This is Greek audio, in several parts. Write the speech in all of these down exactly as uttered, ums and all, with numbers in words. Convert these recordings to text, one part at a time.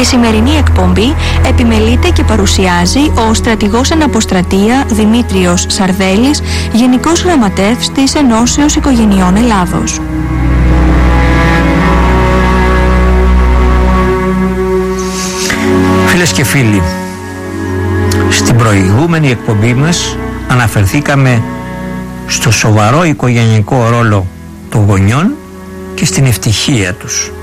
Τη σημερινή εκπομπή επιμελείται και παρουσιάζει ο στρατηγός αναποστρατεία Δημήτριος Σαρδέλης, Γενικός Γραμματεύς της Ενώσεως Οικογενειών Ελλάδος. Φίλες και φίλοι, στην προηγούμενη εκπομπή μας αναφερθήκαμε στο σοβαρό οικογενειακό ρόλο των γονιών και στην ευτυχία τους.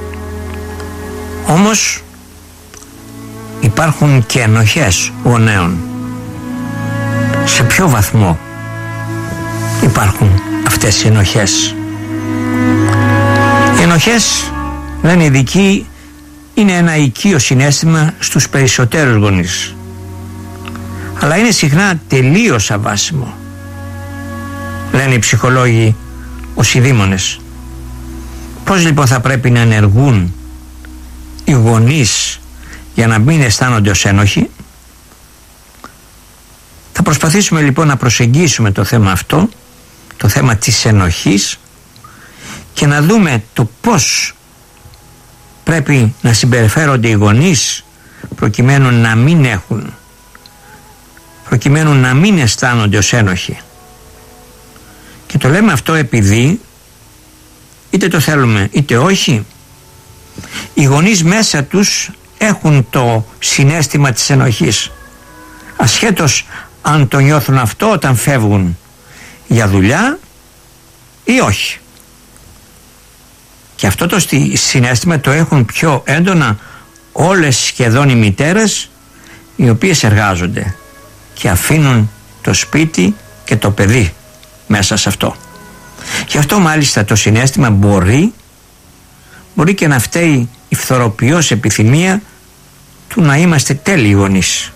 Όμως υπάρχουν και ενοχές γονέων. Σε ποιο βαθμό υπάρχουν αυτές οι ενοχές? Οι ενοχές, λένε οι ειδικοί, είναι ένα οικείο συναίσθημα στους περισσότερους γονείς, αλλά είναι συχνά τελείως αβάσιμο. Λένε οι ψυχολόγοι, ως οι δήμονες. Πώς λοιπόν θα πρέπει να ενεργούν οι γονείς για να μην αισθάνονται ως ένοχοι? Θα προσπαθήσουμε λοιπόν να προσεγγίσουμε το θέμα αυτό, το θέμα της ενοχής, και να δούμε το πώς πρέπει να συμπεριφέρονται οι γονείς προκειμένου να μην έχουν, προκειμένου να μην αισθάνονται ως ένοχοι. Και το λέμε αυτό επειδή, είτε το θέλουμε είτε όχι, οι γονείς μέσα τους έχουν το συναίσθημα της ενοχής, ασχέτως αν το νιώθουν αυτό όταν φεύγουν για δουλειά ή όχι. Και αυτό το συναίσθημα το έχουν πιο έντονα όλες σχεδόν οι μητέρες, οι οποίες εργάζονται και αφήνουν το σπίτι και το παιδί μέσα σε αυτό. Γι' αυτό μάλιστα το συναίσθημα μπορεί μπορεί και να φταίει η φθοροποιώς επιθυμία του να είμαστε τέλειοι γονείς.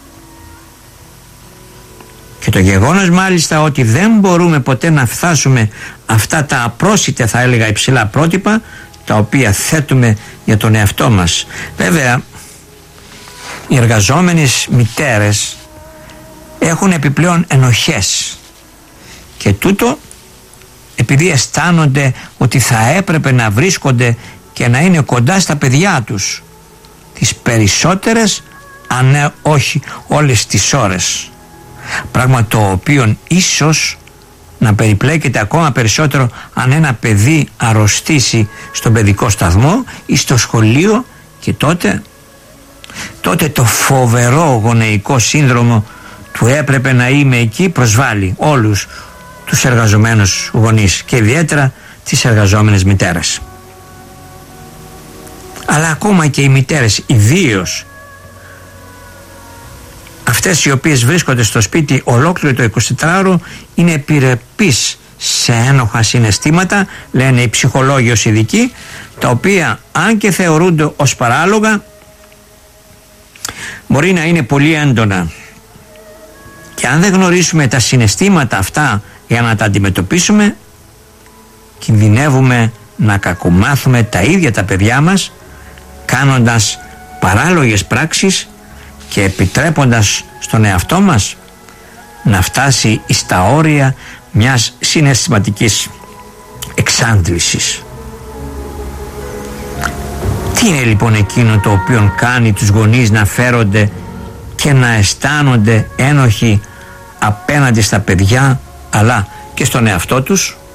Και το γεγονός μάλιστα ότι δεν μπορούμε ποτέ να φτάσουμε αυτά τα απρόσιτα, θα έλεγα, υψηλά πρότυπα τα οποία θέτουμε για τον εαυτό μας. Βέβαια, οι εργαζόμενες μητέρες έχουν επιπλέον ενοχές, και τούτο επειδή αισθάνονται ότι θα έπρεπε να βρίσκονται και να είναι κοντά στα παιδιά τους τις περισσότερες, αν όχι όλες τις ώρες, πράγμα το οποίο ίσως να περιπλέκεται ακόμα περισσότερο αν ένα παιδί αρρωστήσει στον παιδικό σταθμό ή στο σχολείο, και τότε τότε το φοβερό γονεϊκό σύνδρομο του έπρεπε να είμαι εκεί προσβάλλει όλους τους εργαζομένους γονείς και ιδιαίτερα τις εργαζόμενες μητέρες. Αλλά ακόμα και οι μητέρες, ιδίως αυτές οι οποίες βρίσκονται στο σπίτι ολόκληρο το εικοσιτετράωρο, είναι επιρρεπείς σε ένοχα συναισθήματα, λένε οι ψυχολόγοι ως ειδικοί, τα οποία αν και θεωρούνται ως παράλογα, μπορεί να είναι πολύ έντονα. Και αν δεν γνωρίσουμε τα συναισθήματα αυτά για να τα αντιμετωπίσουμε, κινδυνεύουμε να κακομάθουμε τα ίδια τα παιδιά μας, κάνοντας παράλογες πράξεις και επιτρέποντας στον εαυτό μας να φτάσει στα όρια μιας συναισθηματικής εξάντλησης. Τι είναι λοιπόν εκείνο το οποίο κάνει τους γονείς να φέρονται και να αισθάνονται ένοχοι απέναντι στα παιδιά, αλλά και στον εαυτό τους?